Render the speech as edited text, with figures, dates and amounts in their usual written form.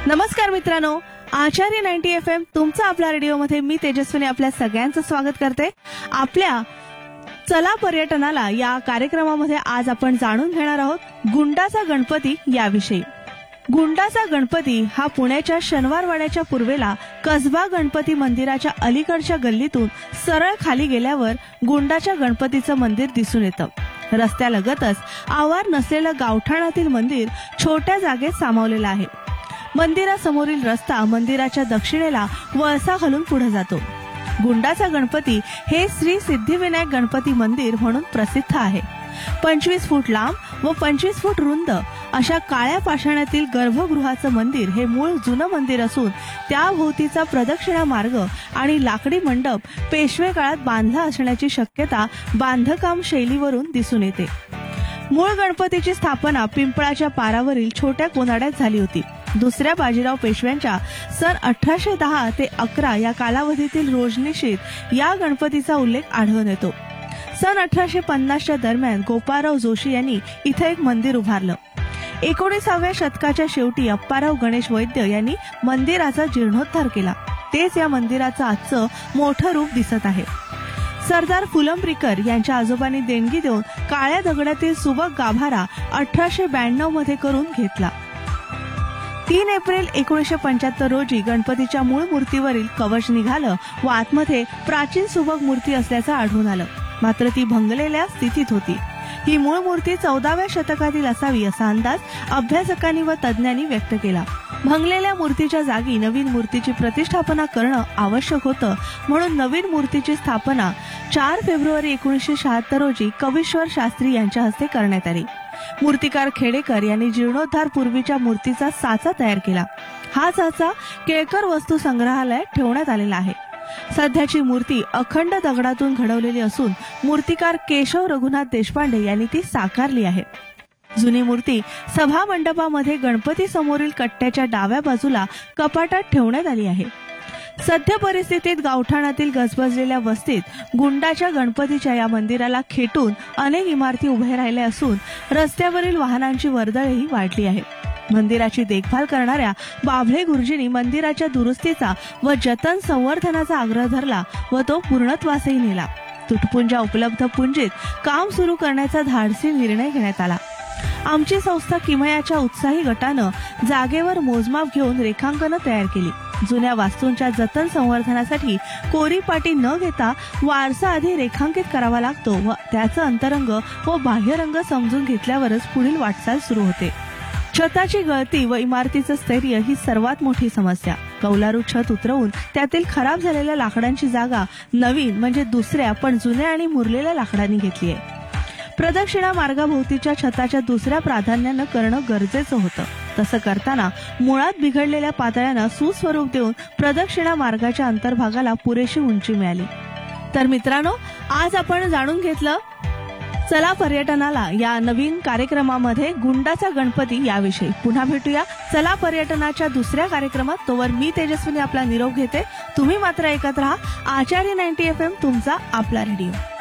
नमस्कार मित्रांनो, आचार्य 90 FM तुमचा आपल्या रेडिओमध्ये मी तेजस्विनी आपल्या सगळ्यांचं स्वागत करते। आपल्या चला पर्यटनाला या कार्यक्रमामध्ये आज आपण जाणून घेणार आहोत गुंडाचा गणपती याविषयी। गुंडाचा गणपती हा पुण्याच्या शनिवारवाड्याच्या पूर्वेला कसबा गणपती मंदिराच्या अलीकडच्या गल्लीतून सरळ खाली गेल्यावर गुंडाच्या गणपतीचं मंदिर दिसून येतं। रस्त्यालगतच आवार नसलेलं गावठाणातील मंदिर छोट्या जागेत सामावलेलं आहे। मंदिरासमोरील रस्ता मंदिराच्या दक्षिणेला वळसा घालून पुढे जातो। गुंडाचा गणपती हे श्री सिद्धिविनायक गणपती मंदिर म्हणून प्रसिद्ध आहे। 25 फूट लांब व 25 फूट रुंद अशा काळ्या पाषाणातील गर्भगृहाचं मंदिर हे मूळ जुनं मंदिर असून त्याभोवतीचा प्रदक्षिणा मार्ग आणि लाकडी मंडप पेशवे काळात बांधला असण्याची शक्यता बांधकाम शैलीवरून दिसून येते। मूळ गणपतीची स्थापना पिंपळाच्या पारावरील छोट्या कोनाड्यात झाली होती। दुसऱ्या बाजीराव पेशव्यांच्या सन 1810 ते 11 या कालावधीतील रोजनिशीत या गणपतीचा उल्लेख आढळून येतो। सन 1850च्या दरम्यान गोपाळराव जोशी यांनी इथे एक मंदिर उभारलं। 19व्या शतकाच्या शेवटी अप्पाराव गणेश वैद्य यांनी मंदिराचा जीर्णोद्धार केला। तेच या मंदिराचं आजचं मोठं रूप दिसत आहे। सरदार फुलंब्रीकर यांच्या आजोबांनी देणगी देऊन काळ्या दगडातील सुबक गाभारा 1892 मध्ये करून घेतला। 3 एप्रिल 1975 रोजी गणपतीच्या मूळ मूर्तीवरील कवच निघालं व आतमध्ये प्राचीन सुबक मूर्ती असल्याचं आढळून आलं, मात्र ती भंगलेल्या स्थितीत होती। ही मूळ मूर्ती 14व्या शतकातील असावी असा अंदाज अभ्यासकांनी व तज्ज्ञांनी व्यक्त केला। भंगलेल्या मूर्तीच्या जागी नवीन मूर्तीची प्रतिष्ठापना करणं आवश्यक होतं, म्हणून नवीन मूर्तीची स्थापना 4 फेब्रुवारी 1976 रोजी कवीश्वर शास्त्री यांच्या हस्ते करण्यात आली। मूर्तिकार खेडेकर यांनी जीर्णोद्धार पूर्वीच्या मूर्तीचा साचा तयार केला। हा साचा केळकर वस्तू संग्रहालयात ठेवण्यात आलेला आहे। सध्याची मूर्ती अखंड दगडातून घडवलेली असून मूर्तिकार केशव रघुनाथ देशपांडे यांनी ती साकारली आहे। जुनी मूर्ती सभा मंडपामध्ये गणपती समोरील कट्ट्याच्या डाव्या बाजूला कपाटात ठेवण्यात आली आहे। सध्या परिस्थितीत गावठाणातील गजबजलेल्या वस्तीत गुंडाच्या गणपतीच्या या मंदिराला खेटून अनेक इमारती उभे राहिल्या असून रस्त्यावरील वाहनांची वर्दळही वाढली आहे। मंदिराची देखभाल करणाऱ्या बाभळे गुरुजींनी मंदिराच्या दुरुस्तीचा व जतन संवर्धनाचा आग्रह धरला व तो पूर्णत्वासही नेला। तुटपुंजा उपलब्ध पुंजीत काम सुरू करण्याचा धाडसी निर्णय घेण्यात आला। आमची संस्था किमयाच्या उत्साही गटानं जागेवर मोजमाप घेऊन रेखांकनं तयार केली। जुन्या वास्तूंच्या जतन संवर्धनासाठी कोरी पाटी न घेता वारसा आधी रेखांकित करावा लागतो व त्याचं अंतरंग व बाह्यरंग समजून घेतल्यावरच पुढील वाटचाल सुरू होते। छताची गळती व इमारतीचं स्थैर्य ही सर्वात मोठी समस्या। कौलारू छत उतरवून त्यातील खराब झालेल्या लाकडांची जागा नवीन म्हणजे दुसऱ्या पण जुन्या आणि मुरलेल्या लाकडांनी घेतली आहे। प्रदक्षिणा मार्गाभोवतीच्या छताच्या दुसऱ्या प्राधान्यानं करणं गरजेचं होतं। तसं करताना मुळात बिघडलेल्या पातळ्यांना सुस्वरूप देऊन प्रदक्षिणा मार्गाच्या अंतर्भागाला पुरेशी उंची मिळाली। तर मित्रांनो, आज आपण जाणून घेतलं चला पर्यटनाला या नवीन कार्यक्रमामध्ये गुंडाचा गणपती याविषयी। पुन्हा भेटूया चला पर्यटनाच्या दुसऱ्या कार्यक्रमात। तोवर मी तेजस्विनी आपला निरोप घेते। तुम्ही मात्र ऐकत रहा आचार्य 90 FM तुमचा आपला रेडिओ।